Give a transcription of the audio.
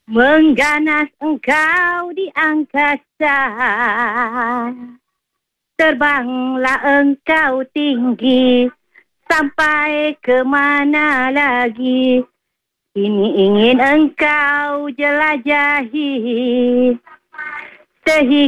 Mengganas engkau di angkasa, terbanglah engkau tinggi, sampai ke mana lagi. Ini ingin engkau jelajahi, sehingga